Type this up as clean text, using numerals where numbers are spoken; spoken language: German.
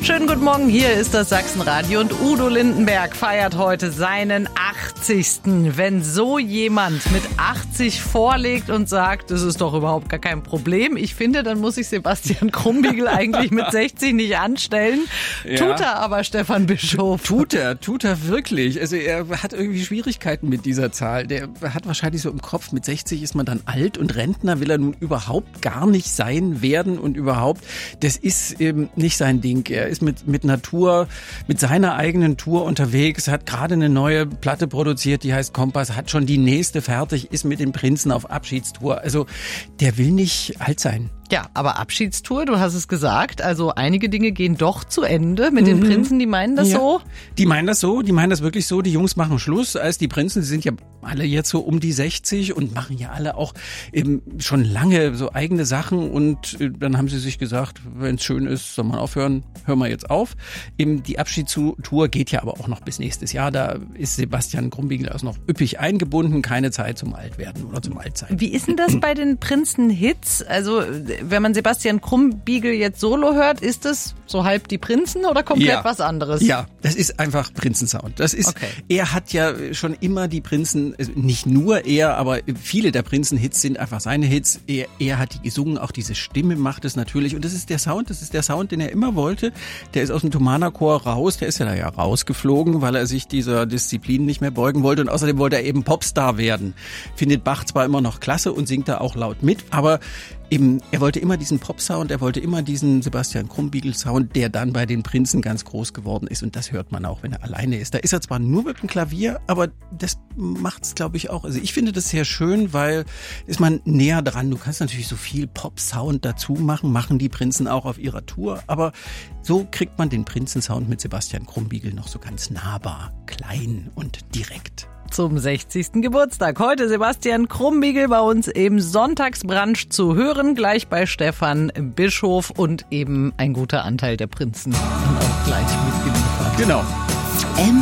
Schönen guten Morgen, hier ist das Sachsenradio und Udo Lindenberg feiert heute seinen 80. Wenn so jemand mit 80 vorlegt und sagt, das ist doch überhaupt gar kein Problem, ich finde, dann muss sich Sebastian Krumbiegel eigentlich mit 60 nicht anstellen. Ja. Tut er aber, Stefan Bischof. Tut er wirklich. Also er hat irgendwie Schwierigkeiten mit dieser Zahl. Der hat wahrscheinlich so im Kopf, mit 60 ist man dann alt und Rentner will er nun überhaupt gar nicht sein werden und überhaupt, das ist eben nicht sein Ding. Er ist mit Natur, mit seiner eigenen Tour unterwegs, hat gerade eine neue Platte produziert, die heißt Kompass, hat schon die nächste fertig, ist mit den Prinzen auf Abschiedstour. Also der will nicht alt sein. Ja, aber Abschiedstour, du hast es gesagt, also einige Dinge gehen doch zu Ende mit den Prinzen, die meinen das so? Die meinen das wirklich so, die Jungs machen Schluss, als die Prinzen, sie sind ja alle jetzt so um die 60 und machen ja alle auch eben schon lange so eigene Sachen und dann haben sie sich gesagt, wenn es schön ist, soll man aufhören, hören wir jetzt auf. Eben die Abschiedstour geht ja aber auch noch bis nächstes Jahr, da ist Sebastian Krumbiegel also noch üppig eingebunden, keine Zeit zum Altwerden oder zum Altsein. Wie ist denn das bei den Prinzen-Hits? Also wenn man Sebastian Krumbiegel jetzt solo hört, ist es so halb die Prinzen oder komplett was anderes? Ja, das ist einfach Prinzensound. Das ist, okay. Er hat ja schon immer die Prinzen, nicht nur er, aber viele der Prinzen-Hits sind einfach seine Hits. Er hat die gesungen, auch diese Stimme macht es natürlich. Und das ist der Sound, den er immer wollte. Der ist aus dem Thomanerchor raus, der ist ja da ja rausgeflogen, weil er sich dieser Disziplin nicht mehr beugen wollte. Und außerdem wollte er eben Popstar werden. Findet Bach zwar immer noch klasse und singt da auch laut mit, aber eben, er wollte immer diesen Pop-Sound, er wollte immer diesen Sebastian Krumbiegel-Sound, der dann bei den Prinzen ganz groß geworden ist. Und das hört man auch, wenn er alleine ist. Da ist er zwar nur mit dem Klavier, aber das macht's, glaube ich, auch. Also ich finde das sehr schön, weil ist man näher dran. Du kannst natürlich so viel Pop-Sound dazu machen die Prinzen auch auf ihrer Tour. Aber so kriegt man den Prinzensound mit Sebastian Krumbiegel noch so ganz nahbar, klein und direkt. Zum 60. Geburtstag. Heute Sebastian Krumbiegel bei uns im Sonntagsbrunch zu hören, gleich bei Stefan Bischof und eben ein guter Anteil der Prinzen sind auch gleich mitgeliefert. Genau.